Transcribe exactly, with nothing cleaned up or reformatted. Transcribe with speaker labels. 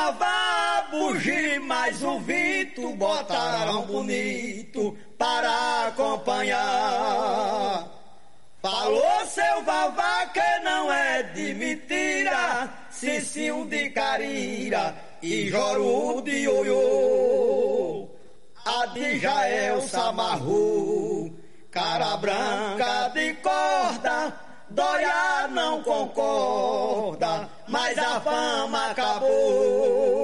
Speaker 1: vavá, bugi mais o vito, botaram bonito para acompanhar. Falou seu vavá que não é de mentira, cicinho de carira e joru de oiô. A de Jael Samarru, cara branca de corda, Dória não concorda, mas a fama acabou.